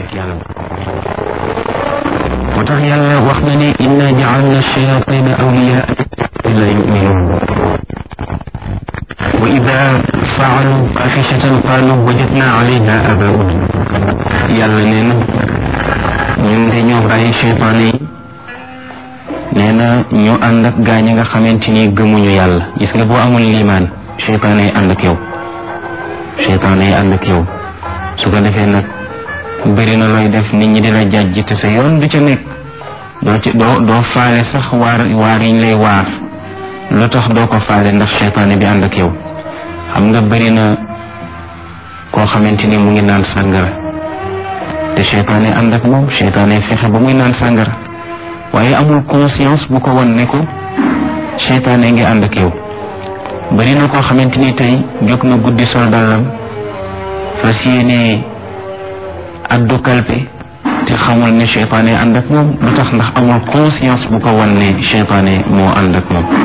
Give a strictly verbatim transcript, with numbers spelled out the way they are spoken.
digganteeg yàlla moo tax yàlla wax na ne inna ja'alna ash-shayatina awliyaa la yu'minuun wa ida faalu faaxishatan qaalu wajadna alayha aabaa'ana yàlla nee na ñun de ñoo bàyyi cheytaane yi nee na ñu ànd ak gaa ñi nga xamante ni gëmuñu yàlla gis nga boo amul liimaan cheytaane yi ànd ak yow cheytaane yi ànd ak yow su ko defee nag bëri na looy def nit ñi dina jàjj te sa yoon du ca nekk doo ci doo doo faale sax waar waar yiñ lay waar lu tax doo ko faale ndax cheytaane bi ànd ak yow xam nga bëri na koo xamante ni mu ngi naan sàngara te cheytaane ànd ak moom cheytaane fexe ba muy naan sàngara waaye amul conscience bu ko won ne ko cheytaane ngi ànd ak yow bëri na koo xamante ni tey jóg na guddi sol dàllam fas yéene addu kalpe te xamul ne cheytaane ànd ak moom lu tax ndax amul conscience bu ko won ne cheytaane moo ànd ak moom